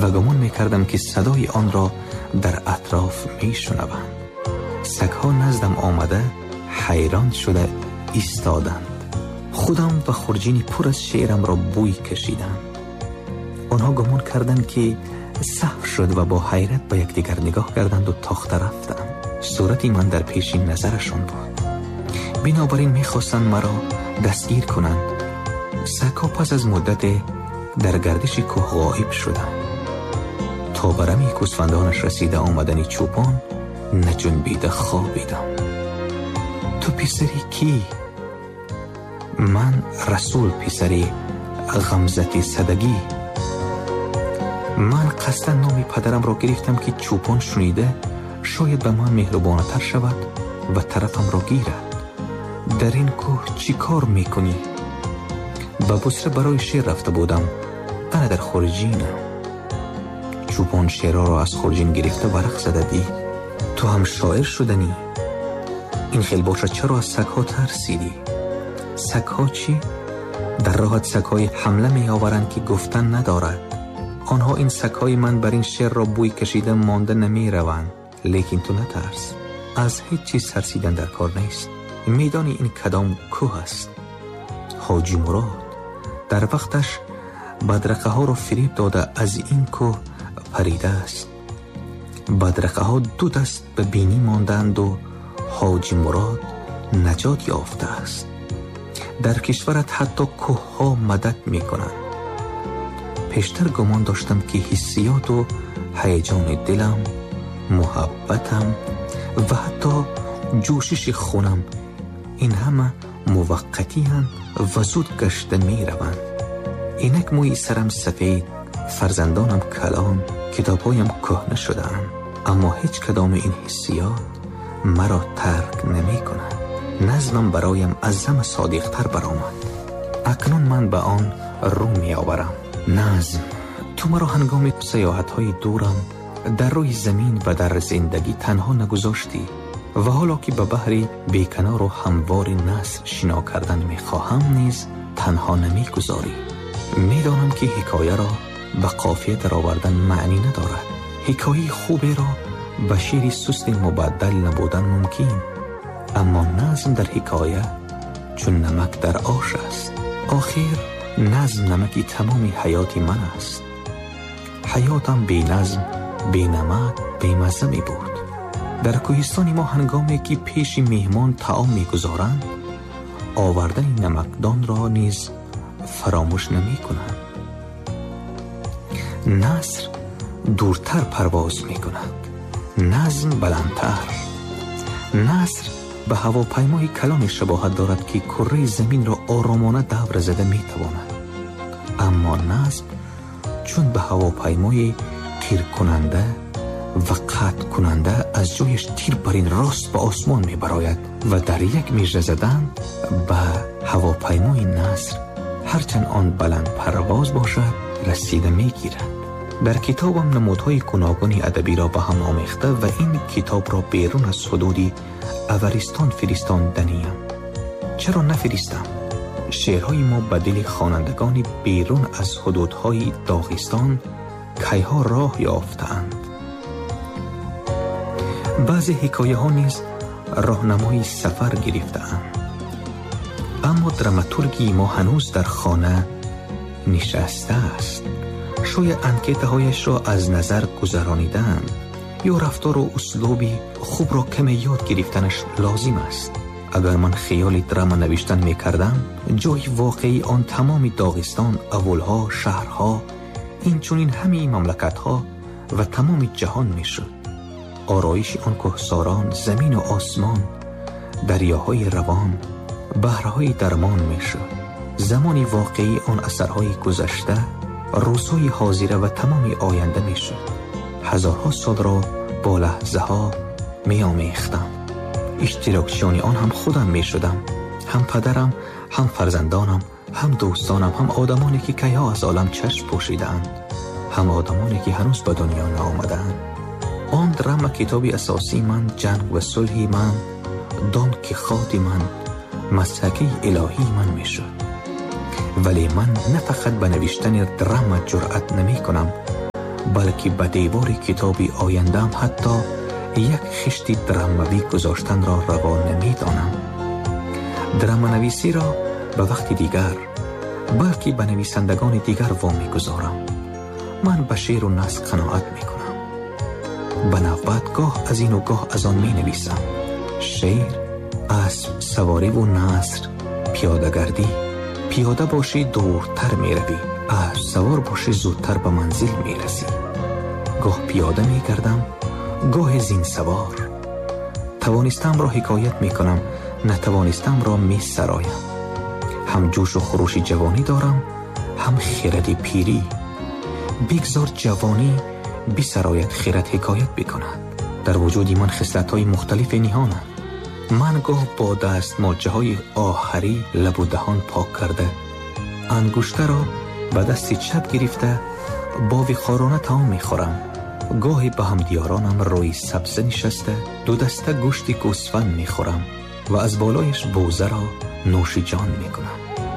و گمان می‌کردم که صدای آن را در اطراف می‌شنوم. سگ‌ها نزدم آمده حیران شده ایستادند. خودم و خورجین پر از شعرم را بوی کشیدم. آنها گمان کردند که سهو شد و با حیرت به یکدیگر نگاه کردند و تاخته رفتند. صورتی من در پیش نظرشان بود. بنابراین می‌خواستند مرا دستگیر کنند. سگ‌ها پس از مدت در گردش کوه غایب شدند. تا برمی گوسفندانش رسیده آمدن چوپان نجنبیده خوابیدم. تو پسری کی؟ من رسول پسری غمزتی صدگی. من قصدا نام پدرم را گرفتم که چوپان شنیده شاید به من مهربانتر شود و طرفم را گیرد. در این کوه چی کار میکنی؟ به بصره برای شعر رفته بودم. انا در خورجینم. چوپان شعرها را از خورجین گرفته ورق زده دی. تو هم شاعر شدنی؟ این خیل باشه چرا از سگ‌ها ترسیدی؟ سگ‌ها چی؟ در راحت سگ‌های حمله می آورند که گفتن ندارد. آنها این سگ‌های من بر این شعر را بوی کشیده مانده نمی روند. لیکن تو نترس. از هیچ چیز ترسیدن در کار نیست. میدانی این کدام کوه است؟ حاجی مراد در وقتش بدرقه ها را فریب داده از این کوه پریده است. بدرقه ها 2 دست به بینی ماندند و حاجی مراد نجات یافته است. در کشورت حتی کوه ها مدد می کنند. پیشتر گمان داشتم که حسیات و هیجان دلم، محبتم و حتی جوشش خونم این همه موقتی هستند و زود گشته می روند. اینک موی سرم سفید، فرزندانم کلان، کتابهایم کهنه شده‌اند، اما هیچ کدام این حسیات مرا ترک نمی کنند. نظمم برایم از زم صادقتر برآمد. اکنون من به آن رو می آورم. نظم، تو مرا هنگام سیاحت‌های دورم در روی زمین و در زندگی تنها نگذاشتی و حالا که به بحری بیکنار و هموار نثر شنا کردن می خواهم نیز تنها نمی گذاری. می دانم که حکایه را به قافیه در آوردن معنی ندارد. حکایه خوبی را به شعر سست مبدل نبودن ممکن، اما نظم در حکایه چون نمک در آش است. آخر نظم نمکی تمام حیات من است. حیاتم بی نظم، بی نمک، بی مزه می بود. در کوهستان ما هنگامی که پیش میهمان طعام می گذارند آوردن نمکدان را نیز فراموش نمی کنند. نثر دورتر پرواز می کند، نظم بلندتر. نثر به هواپیمای کلان شباهت دارد که کره زمین را آرامانه دور زده می تواند، اما نظم چون به هواپیمای تیر کننده و قطع کننده از جایش تیر برین راست به آسمان می براید و در یک میژه زدن به هواپیمای نثر هرچند آن بلند پرواز باشد رسیده می گیرد. در کتابم نمودهای گوناگون ادبی را به هم آمیخته و این کتاب را بیرون از حدود اورستان فرستاندنیم. چرا نفرستم؟ شعرهای ما به دل خوانندگان بیرون از حدودهای داغستان کیها راه یافتند. بعضی حکایه ها نیز راهنمای سفر گرفتند، اما دراماتورگی ما هنوز در خانه نشسته است. شاید انکیته هایش را از نظر گذرانیدند یا رفتار و اسلوبی خوب را کمی یاد گرفتنش لازم است. اگر من خیال دراما نوشتن می کردم جای واقعی آن تمام داغستان، اولها، شهرها، این چونین همه مملکتها و تمام جهان می شد. آرایش آن کوهساران، زمین و آسمان، دریاهای روان، بحرهای درمان می شد. زمانی واقعی آن اثرهای گذشته، روزهای حاضره و تمام آینده می شد. هزارها سال را با لحظه ها می آمیختم. اشتراکچیان آن هم خودم می شدم، هم پدرم، هم فرزندانم، هم دوستانم، هم آدمانی که کیها از عالم چشم پوشیدند، هم آدمانی که هنوز به دنیا نآمدند. آن درام کتابی اساسی من، جنگ و صلحی من، دان کیخوت من، مسحکی الهی من می شد. ولی من نه فقط به نوشتن درام جرأت نمی کنم، بلکه به دیوار کتابی آیندم حتی یک خشتی درامنوی گذاشتن را روا نمی‌دانم. درامنویسی را به وقت دیگر بلکه به نویسندگان دیگر وامی گذارم. من به شعر و نثر قناعت میکنم. به نوبت گاه از این و گاه از آن می نویسم. شعر، اسب سواری و نثر، پیاده گردی. پیاده باشی دورتر می روی، اسب سوار باشی زودتر به منزل می رسی. گاه پیاده می گردم، گاه زین سوار. توانستم را حکایت می کنم، نتوانستم را می سرایم. هم جوش و خروش جوانی دارم، هم خرد پیری. بگذار جوانی بی سرایت خرد حکایت بکند. در وجود من خصلت‌های مختلف نهانند. من گاه با دست ماچه های آخری لب و دهان پاک کرده، انگشته را به دست چپ گرفته با وقارانه طعام میخورم. گاهی به همدیارانم روی سبزه نشسته دو دسته گوشت گوسفند میخورم و از بالایش بوزه را نوش جان میکنم.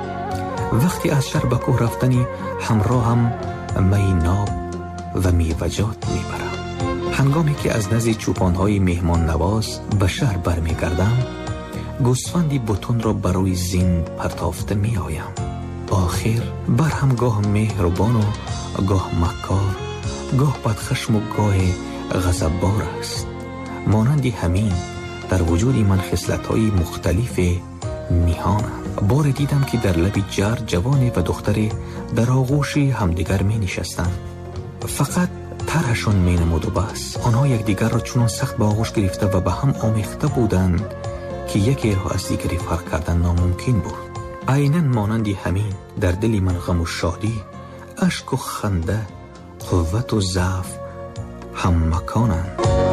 وقتی از شهر به کوه رفتنی همراه هم می ناب و میوجات میبرم. هنگامی که از نزد چوپان‌های مهمان نواز به شهر برمیگردم، گوسفندی بتون را برای زین پرتافته می آیم. آخر بر هم گاه مهربان و گاه مکار، گاه بدخشم و گاه غضب‌بار است. مانندی همین در وجود من خصلت‌های مختلف نهانند. بار دیدم که در لب جر جوان و دختری در آغوش همدیگر می نشستند. فقط طرحشان می نمود و بس. آنها یکدیگر را چنان سخت به آغوش گرفته و به هم آمیخته بودند که یکی را از دیگری فرق کردن ناممکن بود. عیناً مانندی همین در دل من غم و شادی، اشک و خنده، قوت و ضعف هم مکانند.